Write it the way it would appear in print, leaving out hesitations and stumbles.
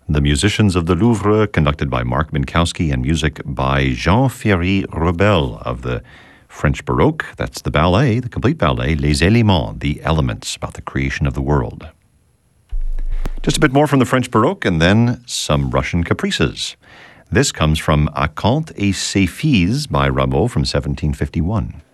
The Musicians of the Louvre, conducted by Mark Minkowski, and music by Jean-Thierry Rebel of the French Baroque. That's the ballet, the complete ballet, Les Éléments, the elements, about the creation of the world. Just a bit more from the French Baroque, and then some Russian caprices. This comes from Acanthe et ses filles by Rameau from 1751.